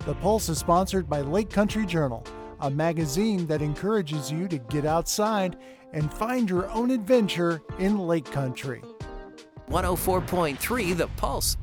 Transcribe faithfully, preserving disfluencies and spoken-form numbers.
The Pulse is sponsored by Lake Country Journal, a magazine that encourages you to get outside and find your own adventure in Lake Country. one oh four point three The Pulse.